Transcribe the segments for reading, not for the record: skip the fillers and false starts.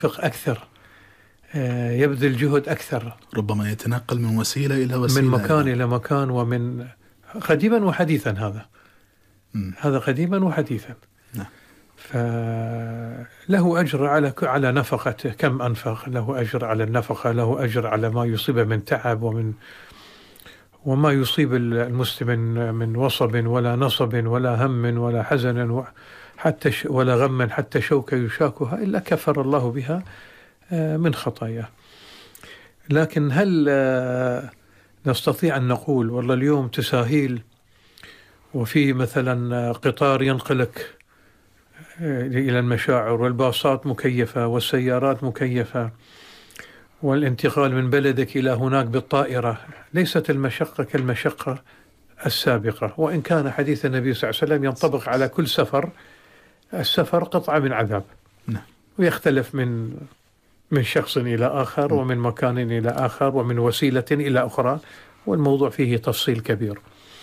أكثر، يبذل جهد أكثر، ربما يتنقل من وسيلة إلى وسيلة، من مكان إلى مكان، ومن قديما وحديثا. هذا قديما وحديثا. نعم. فله أجر على نفقته، كم أنفق، له أجر على النفقة، له أجر على ما يصيبه من تعب وما يصيب المسلم من وصب ولا نصب ولا هم ولا حزن ولا غم حتى شوكة يشاكها إلا كفر الله بها من خطاياه. لكن هل نستطيع أن نقول والله اليوم تساهيل وفي مثلا قطار ينقلك إلى المشاعر، والباصات مكيفة والسيارات مكيفة، والانتقال من بلدك إلى هناك بالطائرة، ليست المشقة كالمشقة السابقة، وإن كان حديث النبي صلى الله عليه وسلم ينطبق على كل سفر. السفر قطعة من عذاب، ويختلف من شخص إلى آخر، ومن مكان إلى آخر، ومن وسيلة إلى أخرى، والموضوع فيه تفصيل كبير.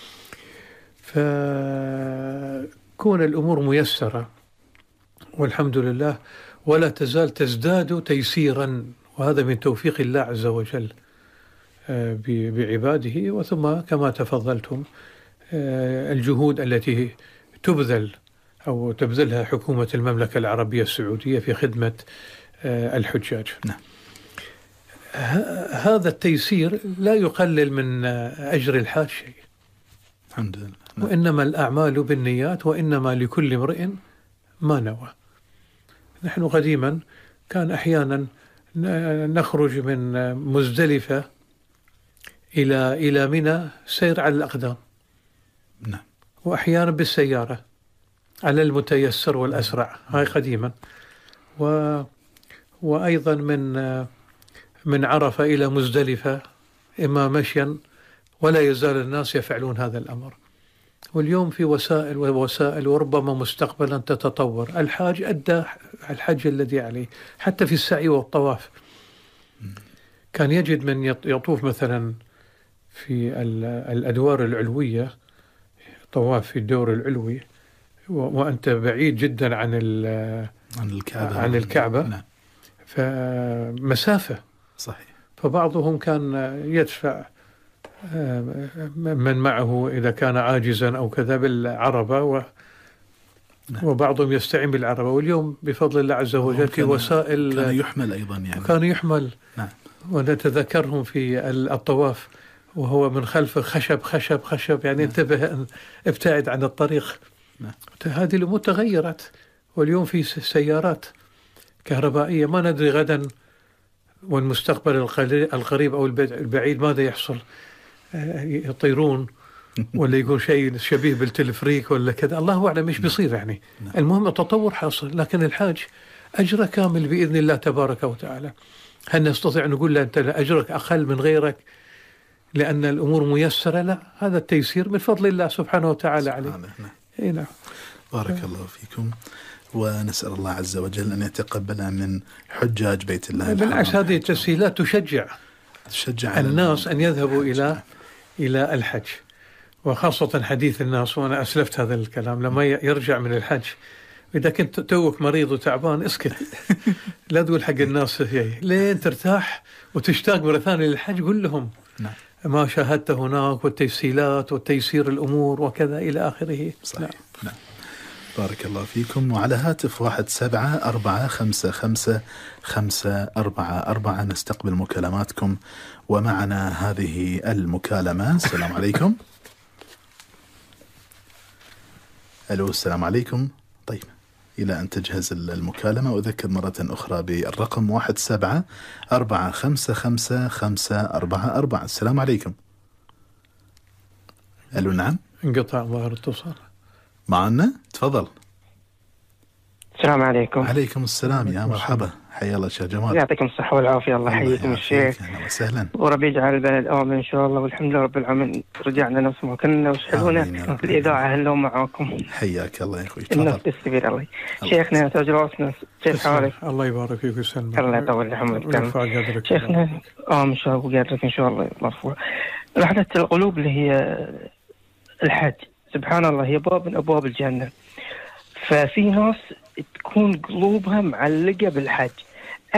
فكون الأمور ميسرة والحمد لله، ولا تزال تزداد تيسيرا، وهذا من توفيق الله عز وجل بعباده. وثم كما تفضلتم الجهود التي تبذلها حكومة المملكة العربية السعودية في خدمة الحجاج. نعم. هذا التيسير لا يقلل من أجر الحاج شيء، الحمد لله. وإنما الأعمال بالنيات، وإنما لكل امرئ ما نوى. نحن قديما كان أحيانا نخرج من مزدلفة إلى منى سير على الأقدام، نعم، وأحيانا بالسيارة على المتيسر والأسرع، هاي قديما. وأيضا من عرفة إلى مزدلفة إما مشيا، ولا يزال الناس يفعلون هذا الأمر. واليوم في وسائل وربما مستقبلا تتطور. الحاج أدى الحج الذي عليه، حتى في السعي والطواف. كان يجد من يطوف مثلا في الأدوار العلوية، طواف في الدور العلوي وأنت بعيد جدا عن الكعبة. نعم. فمسافة. صحيح. فبعضهم كان يدفع من معه إذا كان عاجزا أو كذا بالعربة، وبعضهم يستعين بالعربة. واليوم بفضل الله عز وجل في وسائل كان يحمل أيضا، يعني كان يحمل. نعم. ونتذكرهم في الطواف وهو من خلفه خشب، يعني انتبه، ابتعد عن الطريق. هذه الأمور تغيرت، واليوم في سيارات كهربائية. ما ندري غدا والمستقبل القريب أو البعيد ماذا يحصل، يطيرون ولا يكون شيء شبيه بالتلفريك ولا كذا، الله أعلم إيش بيصير يعني. المهم التطور حاصل، لكن الحاج أجره كامل بإذن الله تبارك وتعالى. هل نستطيع نقول له أنت أجرك أقل من غيرك لأن الأمور ميسرة؟ لا، هذا التيسير من فضل الله سبحانه وتعالى عليه. نعم. بارك الله فيكم، ونسأل الله عز وجل أن يتقبلها من حجاج بيت الله. بالعكس، هذه التسهيلات تشجع الناس أن يذهبوا إلى الحج، وخاصة حديث الناس. وأنا أسلفت هذا الكلام لما يرجع من الحج، إذا كنت توك مريض وتعبان اسكت، لا تقول حق الناس لين ترتاح وتشتاق مرة ثانية للحج، قل لهم ما شاهدت هناك والتيسيرات والتيسير الأمور وكذا إلى آخره. صحيح. نعم. بارك الله فيكم. وعلى هاتف 17455544 نستقبل مكالماتكم، ومعنا هذه المكالمة. السلام عليكم. ألو، السلام عليكم. طيب، إلى أن تجهز المكالمة أذكر مرة أخرى بالرقم 17455544. السلام عليكم. ألو، نعم. انقطع ظاهر اتصال معنا، تفضل. السلام عليكم. عليكم السلام، يا مرحبا، حيا الله شيخ جمال. يعطيكم الصحة والعافية. الله يحييكم الشيخ. أهلا وسهلا. وربي يجعل البلد آمن إن شاء الله، والحمد لله رب العالمين. رجعنا نفس ما كنا وسحبونا في الإذاعة. هلا معاكم. حياك الله يا أخوي. النفس تستفيد. الله شيخنا تاج راسنا، كيف حالك؟ الله يبارك فيك ويسلمك. الله يطول عمرك ويرفع قدرك شيخنا. إن شاء الله قدرك إن شاء الله مرفوع. رحلة القلوب اللي هي الحج، سبحان الله، هي باب من أبواب الجنة. ففي ناس تكون قلوبها معلقة بالحج،